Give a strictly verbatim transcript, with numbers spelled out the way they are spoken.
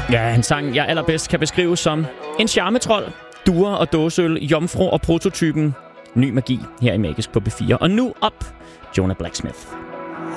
Ja, en sang, jeg allerbedst kan beskrive som en charmetrol, duer og dåseøl, jomfru og prototypen. Ny magi her i Magisk på B fire. Og nu op, Jonah Blacksmith.